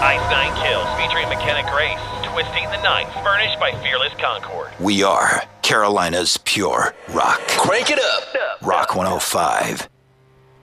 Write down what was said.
Ice Nine Kills featuring McKenna Grace. Twisting the Night, furnished by Fearless Concord. We are Carolina's pure rock. Crank it up. Rock 105.